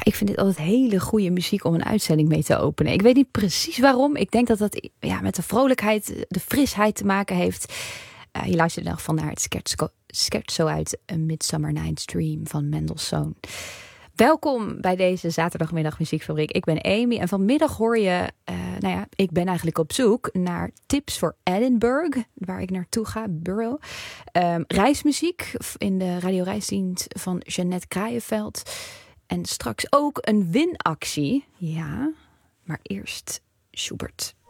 ik vind dit altijd hele goede muziek om een uitzending mee te openen. Ik weet niet precies waarom. Ik denk dat dat met de vrolijkheid, de frisheid te maken heeft. Je luistert in ieder geval naar het scherzo uit A Midsummer Night's Dream van Mendelssohn. Welkom bij deze zaterdagmiddag muziekfabriek. Ik ben Amy en vanmiddag hoor je... ik ben eigenlijk op zoek naar tips voor Edinburgh, waar ik naartoe ga, Borough. Reismuziek in de radioreisdienst van Jeannette Kraaienveld. En straks ook een winactie. Ja, maar eerst Schubert.